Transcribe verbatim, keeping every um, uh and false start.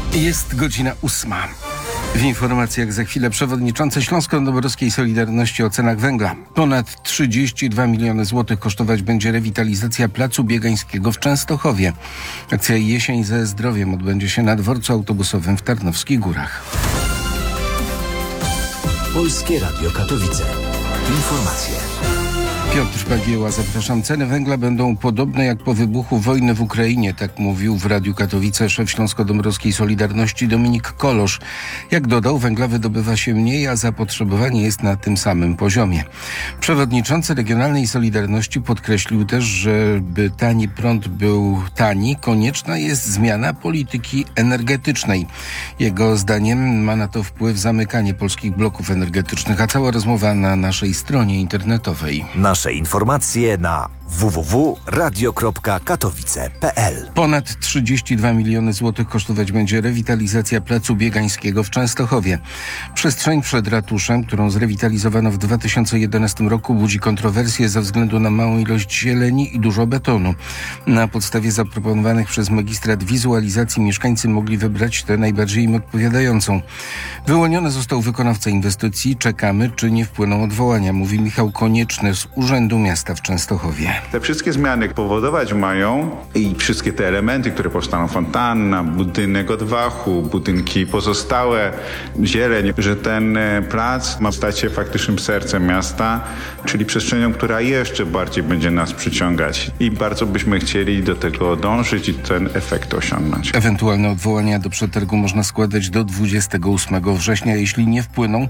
Jest godzina ósma. W informacjach za chwilę przewodniczący Śląsko-Dąbrowskiej Solidarności o cenach węgla. Ponad trzydzieści dwa miliony złotych kosztować będzie rewitalizacja Placu Biegańskiego w Częstochowie. Akcja Jesień ze zdrowiem odbędzie się na dworcu autobusowym w Tarnowskich Górach. Polskie Radio Katowice. Informacje. Piotr Bagieła, zapraszam. Ceny węgla będą podobne jak po wybuchu wojny w Ukrainie, tak mówił w Radiu Katowice szef Śląsko-Dąbrowskiej Solidarności Dominik Kolosz. Jak dodał, węgla wydobywa się mniej, a zapotrzebowanie jest na tym samym poziomie. Przewodniczący Regionalnej Solidarności podkreślił też, że by tani prąd był tani, konieczna jest zmiana polityki energetycznej. Jego zdaniem ma na to wpływ zamykanie polskich bloków energetycznych, a cała rozmowa na naszej stronie internetowej. Nasze informacje na w w w kropka radio kropka katowice kropka p l. Ponad trzydzieści dwa miliony złotych kosztować będzie rewitalizacja Placu Biegańskiego w Częstochowie. Przestrzeń przed ratuszem, którą zrewitalizowano w dwa tysiące jedenastym roku, budzi kontrowersje ze względu na małą ilość zieleni i dużo betonu. Na podstawie zaproponowanych przez magistrat wizualizacji mieszkańcy mogli wybrać tę najbardziej im odpowiadającą. Wyłoniony został wykonawca inwestycji. Czekamy, czy nie wpłyną odwołania, mówi Michał Konieczny z Urzędu Miasta w Częstochowie. Te wszystkie zmiany powodować mają i wszystkie te elementy, które powstaną, fontanna, budynek odwachu, budynki pozostałe, zieleń, że ten plac ma stać się faktycznym sercem miasta, czyli przestrzenią, która jeszcze bardziej będzie nas przyciągać. I bardzo byśmy chcieli do tego dążyć i ten efekt osiągnąć. Ewentualne odwołania do przetargu można składać do dwudziestego ósmego września. Jeśli nie wpłyną,